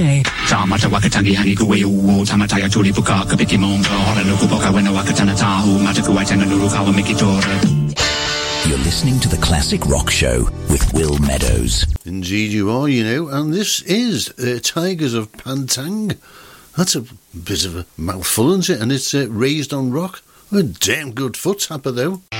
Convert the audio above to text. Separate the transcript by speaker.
Speaker 1: Tamata wakatangi hangi kuwe uo tamataya tuli puka kapiki mongo hora luku boka wena wakatana tahu mataku waitanga nuru kawa mikitora.
Speaker 2: You're listening to the Classic Rock Show with Will Meadows.
Speaker 3: Indeed you are, you know, and this is Tigers of Pantang. That's a bit of a mouthful, isn't it? And it's raised on rock. A damn good foot tapper, though.